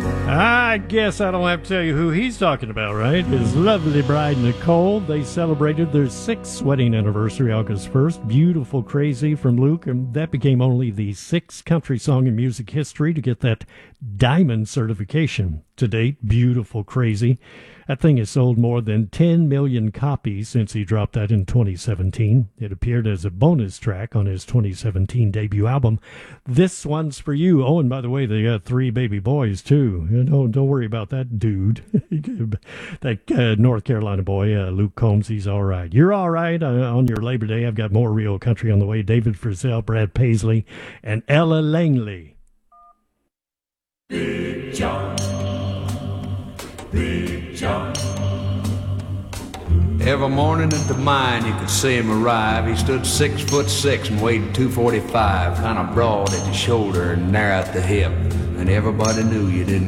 I guess I don't have to tell you who he's talking about, right? His lovely bride, Nicole. They celebrated their 6th wedding anniversary August 1st. Beautiful Crazy from Luke, and that became only the 6th country song in music history to get that diamond certification. To date, Beautiful Crazy. That thing has sold more than 10 million copies since he dropped that in 2017. It appeared as a bonus track on his 2017 debut album. This one's for you. Oh, and by the way, they got 3 baby boys, too. Don't worry about that dude. That North Carolina boy, Luke Combs, he's all right. You're all right on your Labor Day. I've got more real country on the way. David Frizzell, Brad Paisley, and Ella Langley. Big John, Big John. Every morning at the mine you could see him arrive. He stood 6'6" and weighed 245, kind of broad at the shoulder and narrow at the hip. And everybody knew you didn't